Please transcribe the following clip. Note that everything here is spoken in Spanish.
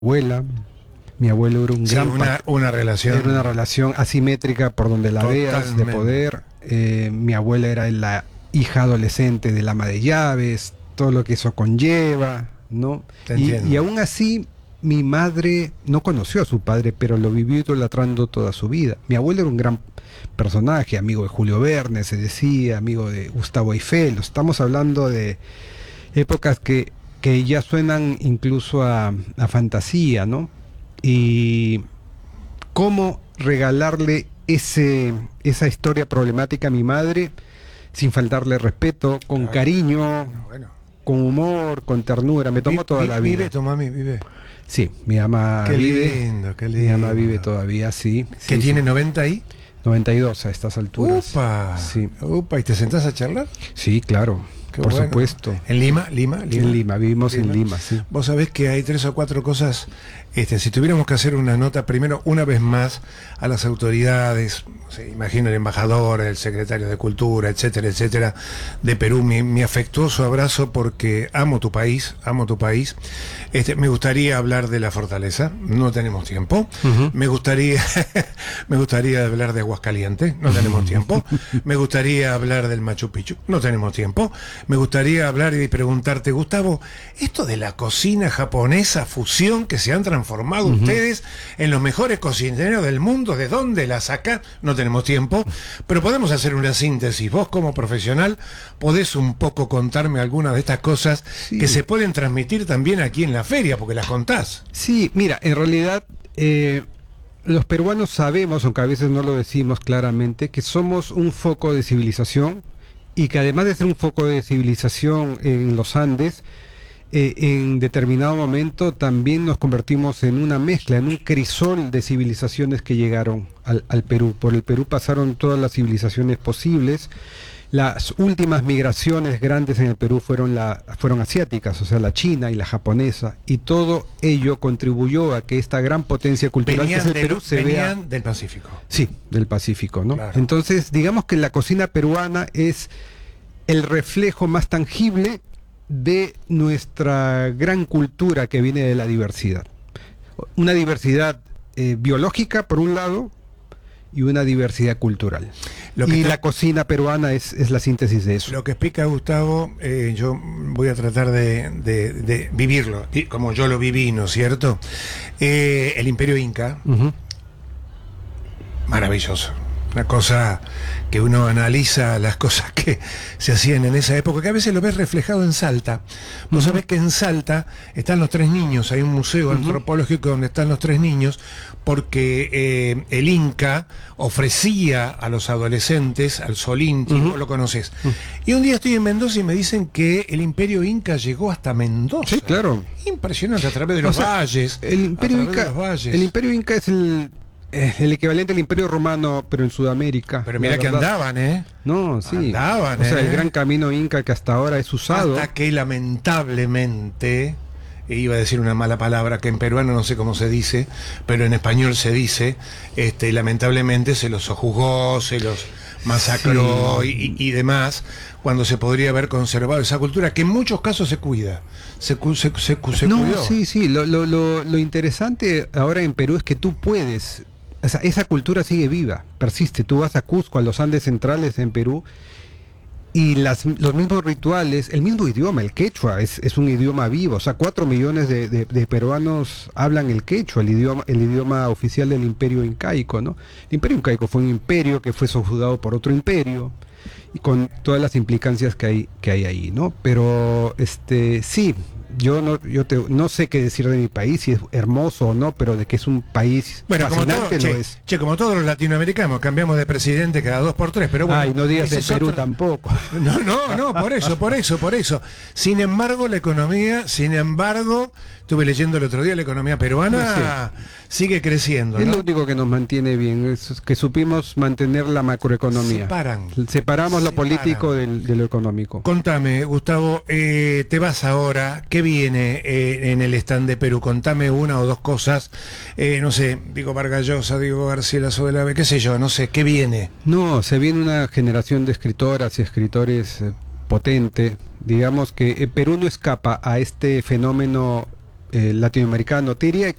abuela. Mi abuelo era un Sí, gran una relación. era una relación asimétrica por donde la veas, de Totalmente. poder. Mi abuela era la hija adolescente del ama de llaves, todo lo que eso conlleva, ¿no? Te Y entiendo. aún así, mi madre no conoció a su padre, pero lo vivió idolatrando toda su vida. Mi abuelo era un gran personaje, amigo de Julio Verne, se decía, amigo de Gustavo Eiffel. Estamos hablando de épocas que ya suenan incluso a fantasía, ¿no? Y cómo regalarle esa historia problemática a mi madre sin faltarle respeto, con Claro. cariño, Bueno. con humor, con ternura. Me tomó toda la vida. Vive tu mami, vive. Sí, mi mamá Qué vive. lindo, qué Mi mamá lindo. vive todavía, sí. ¿Que sí, tiene sí. 90 ahí? 92 a estas alturas. Upa. Sí, Upa, ¿y te sentás a charlar? sí, claro, Qué por bueno. supuesto. ¿En Lima? En Lima, vivimos en Lima, sí. Vos sabés que hay 3 o 4 cosas. Si tuviéramos que hacer una nota, primero, una vez más, a las autoridades, no sé, imagino el embajador, el secretario de Cultura, etcétera, etcétera, de Perú, mi afectuoso abrazo porque amo tu país, amo tu país. Me gustaría hablar de la fortaleza, no tenemos tiempo. Ujú. Me gustaría, me gustaría hablar de Aguascalientes, no tenemos tiempo. Me gustaría hablar del Machu Picchu, no tenemos tiempo. Me gustaría hablar y preguntarte, Gustavo, esto de la cocina japonesa fusión que se han transformado ustedes en los mejores cocineros del mundo, ¿de dónde la sacan? No tenemos tiempo, pero podemos hacer una síntesis. Vos como profesional podés un poco contarme algunas de estas cosas Sí. que se pueden transmitir también aquí en la feria, porque las contás. Sí, mira, en realidad los peruanos sabemos, aunque a veces no lo decimos claramente, que somos un foco de civilización y que además de ser un foco de civilización en los Andes, en determinado momento también nos convertimos en una mezcla, en un crisol de civilizaciones que llegaron al Perú. Por el Perú pasaron todas las civilizaciones posibles. Las últimas migraciones grandes en el Perú fueron asiáticas, o sea, la china y la japonesa, y todo ello contribuyó a que esta gran potencia cultural que es el Perú se vea. Venían del Pacífico. Sí, del Pacífico, ¿no? Claro. Entonces, digamos que la cocina peruana es el reflejo más tangible de nuestra gran cultura que viene de la diversidad. Una diversidad biológica, por un lado, y una diversidad cultural. Lo que Y está- la cocina peruana es la síntesis de eso. Lo que explica Gustavo, yo voy a tratar de vivirlo, y como yo lo viví, ¿no es cierto? El Imperio Inca, Ujú. maravilloso. Una cosa que uno analiza las cosas que se hacían en esa época, que a veces lo ves reflejado en Salta. Vos sabés que en Salta están los 3 niños, hay un museo antropológico donde están los 3 niños, porque el Inca ofrecía a los adolescentes, al Solinti, vos lo conocés. Y un día estoy en Mendoza y me dicen que el Imperio Inca llegó hasta Mendoza. Sí, claro. Impresionante, a través de los O sea, valles. El Imperio a través de Inca, los valles. el Imperio Inca es el equivalente al Imperio Romano, pero en Sudamérica. Pero la mira que verdad. andaban, ¿eh? No, sí. Andaban, o sea, ¿eh? el gran camino inca que hasta ahora es usado. Hasta que lamentablemente, iba a decir una mala palabra, que en peruano no sé cómo se dice, pero en español se dice, lamentablemente se los sojuzgó, se los masacró Sí. y demás, cuando se podría haber conservado esa cultura, que en muchos casos se cuida, se No, cuidó. sí, sí. Lo interesante ahora en Perú es que tú puedes. O sea, esa cultura sigue viva, persiste. Tú vas a Cusco, a los Andes centrales en Perú, y los mismos rituales, el mismo idioma, el quechua, es un idioma vivo. O sea, 4 millones de peruanos hablan el quechua, el idioma oficial del imperio incaico, ¿no? El imperio incaico fue un imperio que fue sojuzgado por otro imperio, y con todas las implicancias que hay ahí, ¿no? Pero sí, no sé qué decir de mi país, si es hermoso o no, pero de que es un país Bueno, fascinante lo es. como todos los latinoamericanos, cambiamos de presidente cada 2 por 3, pero bueno. Ay, no digas ese de es Perú otro- tampoco. No, por eso. Sin embargo, la economía, estuve leyendo el otro día, la economía peruana sigue creciendo, Es ¿no? lo único que nos mantiene bien, es que supimos mantener la macroeconomía. Separamos lo Separan. político de lo económico. Contame, Gustavo, te vas ahora, ¿qué viene en el stand de Perú? Contame una o 2 cosas, no sé, Diego Vargas Llosa, Diego García Sodelave, qué sé yo, no sé, ¿qué viene? No, se viene una generación de escritoras y escritores potente. Digamos que Perú no escapa a este fenómeno latinoamericano. Te diría